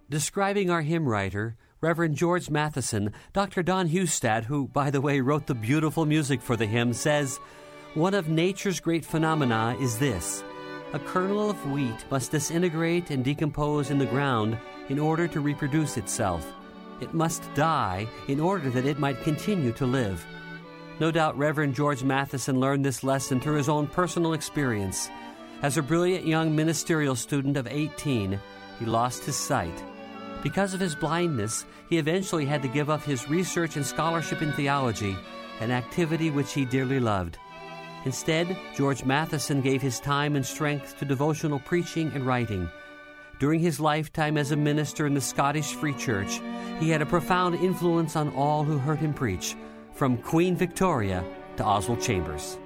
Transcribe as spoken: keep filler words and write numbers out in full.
Describing our hymn writer, Reverend George Matheson, Doctor Don Hustad, who, by the way, wrote the beautiful music for the hymn, says, "One of nature's great phenomena is this. A kernel of wheat must disintegrate and decompose in the ground in order to reproduce itself. It must die in order that it might continue to live." No doubt Reverend George Matheson learned this lesson through his own personal experience. As a brilliant young ministerial student of eighteen, he lost his sight. Because of his blindness, he eventually had to give up his research and scholarship in theology, an activity which he dearly loved. Instead, George Matheson gave his time and strength to devotional preaching and writing. During his lifetime as a minister in the Scottish Free Church, he had a profound influence on all who heard him preach, from Queen Victoria to Oswald Chambers.